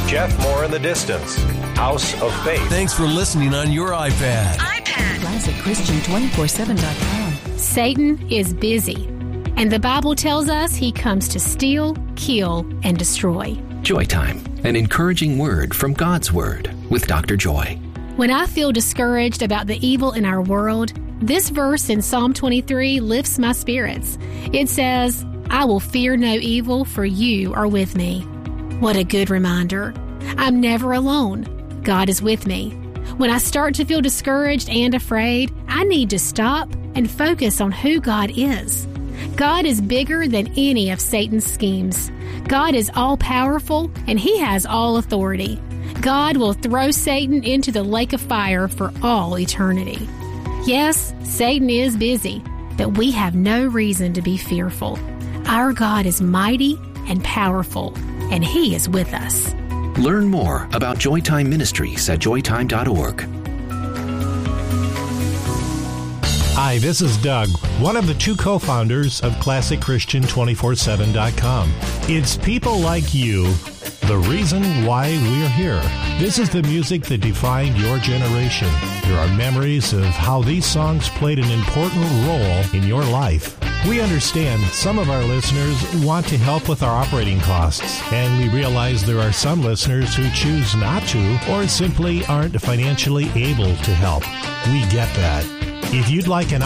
Jeff Moore in the Distance, House of Faith. Thanks for listening on your iPad. ClassicChristian247.com. Satan is busy, and the Bible tells us he comes to steal, kill, and destroy. Joy Time, an encouraging word from God's Word with Dr. Joy. When I feel discouraged about the evil in our world, this verse in Psalm 23 lifts my spirits. It says, "I will fear no evil, for you are with me." What a good reminder. I'm never alone. God is with me. When I start to feel discouraged and afraid, I need to stop and focus on who God is. God is bigger than any of Satan's schemes. God is all-powerful, and He has all authority. God will throw Satan into the lake of fire for all eternity. Yes, Satan is busy, but we have no reason to be fearful. Our God is mighty and powerful, and He is with us. Learn more about Joytime Ministries at joytime.org. Hi, this is Doug, one of the two co-founders of ClassicChristian247.com. It's people like you, the reason why we're here. This is the music that defined your generation. There are memories of how these songs played an important role in your life. We understand some of our listeners want to help with our operating costs, and we realize there are some listeners who choose not to or simply aren't financially able to help. We get that. If you'd like an